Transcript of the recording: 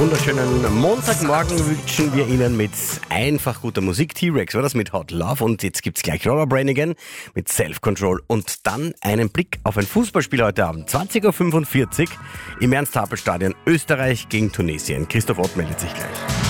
Wunderschönen Montagmorgen wünschen wir Ihnen mit einfach guter Musik. T-Rex war das mit Hot Love und jetzt gibt's gleich Laura Branigan mit Self-Control und dann einen Blick auf ein Fußballspiel heute Abend. 20.45 Uhr im Ernst-Happel-Stadion Österreich gegen Tunesien. Christoph Ott meldet sich gleich.